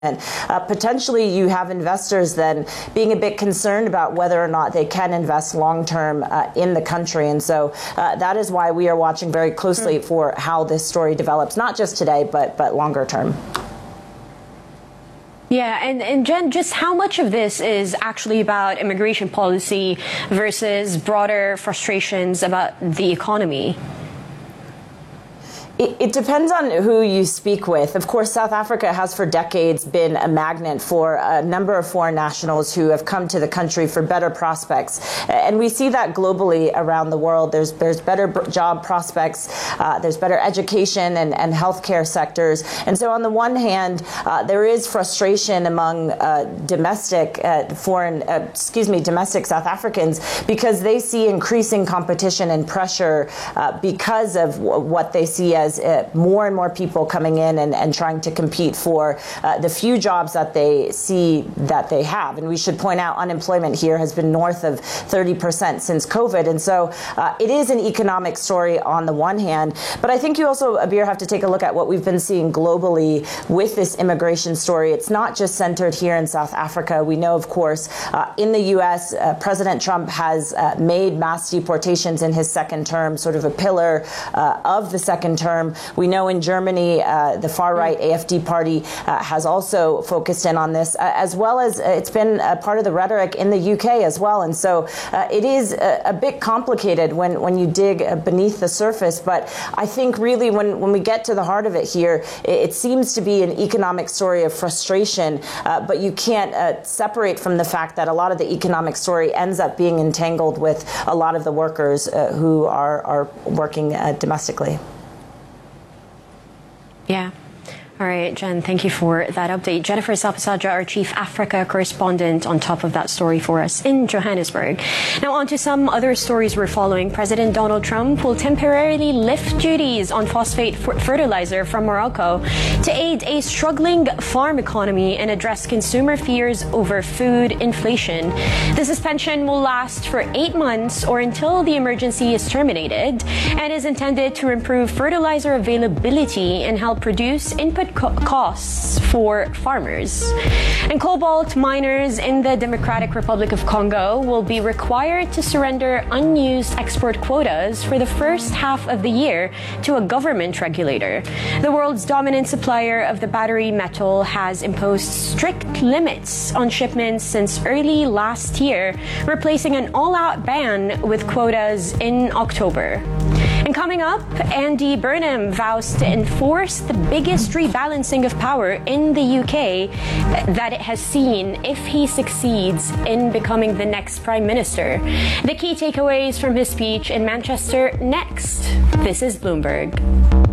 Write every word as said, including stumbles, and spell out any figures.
Uh, potentially, you have investors then being a bit concerned about whether or not they can invest long-term uh, in the country. And so uh, that is why we are watching very closely mm. for how this story develops, not just today, but, but longer term. Yeah, and, and Jen, just how much of this is actually about immigration policy versus broader frustrations about the economy? It depends on who you speak with. Of course, South Africa has for decades been a magnet for a number of foreign nationals who have come to the country for better prospects. And we see that globally around the world. There's there's better job prospects, uh, there's better education and, and healthcare sectors. And so on the one hand, uh, there is frustration among uh, domestic uh, foreign, uh, excuse me, domestic South Africans because they see increasing competition and pressure uh, because of w what they see as Uh, more and more people coming in and, and trying to compete for uh, the few jobs that they see that they have. And we should point out unemployment here has been north of thirty percent since COVID. And so uh, it is an economic story on the one hand. But I think you also, Abir, have to take a look at what we've been seeing globally with this immigration story. It's not just centered here in South Africa. We know, of course, uh, in the U S, uh, President Trump has uh, made mass deportations in his second term, sort of a pillar uh, of the second term. We know in Germany, uh, the far-right A F D party uh, has also focused in on this, uh, as well as uh, it's been a part of the rhetoric in the U K as well. And so uh, it is a, a bit complicated when, when you dig uh, beneath the surface. But I think really when, when we get to the heart of it here, it, it seems to be an economic story of frustration, uh, but you can't uh, separate from the fact that a lot of the economic story ends up being entangled with a lot of the workers uh, who are, are working uh, domestically. Yeah. All right, Jen, thank you for that update. Jennifer Sapasaja, our Chief Africa correspondent, on top of that story for us in Johannesburg. Now on to some other stories we're following. President Donald Trump will temporarily lift duties on phosphate fertilizer from Morocco to aid a struggling farm economy and address consumer fears over food inflation. The suspension will last for eight months or until the emergency is terminated and is intended to improve fertilizer availability and help reduce input Co costs for farmers. And cobalt miners in the Democratic Republic of Congo will be required to surrender unused export quotas for the first half of the year to a government regulator. The world's dominant supplier of the battery metal has imposed strict limits on shipments since early last year, replacing an all-out ban with quotas in October. And coming up, Andy Burnham vows to enforce the biggest rebalancing of power in the U K that it has seen if he succeeds in becoming the next Prime Minister. The key takeaways from his speech in Manchester next. This is Bloomberg.